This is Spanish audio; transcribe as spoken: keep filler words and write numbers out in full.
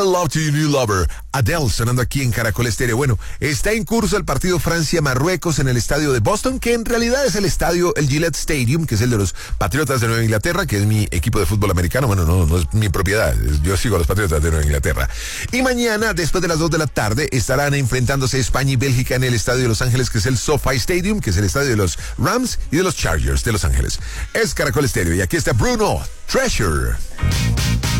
Love to Your New Lover, Adele, sonando aquí en Caracol Estéreo. Bueno, está en curso el partido Francia-Marruecos en el estadio de Boston, que en realidad es el estadio, el Gillette Stadium, que es el de los Patriotas de Nueva Inglaterra, que es mi equipo de fútbol americano. Bueno, no, no es mi propiedad, yo sigo a los Patriotas de Nueva Inglaterra. Y mañana, después de las dos de la tarde, estarán enfrentándose España y Bélgica en el estadio de Los Ángeles, que es el SoFi Stadium, que es el estadio de los Rams y de los Chargers de Los Ángeles. Es Caracol Estéreo y aquí está Bruno, Treasure.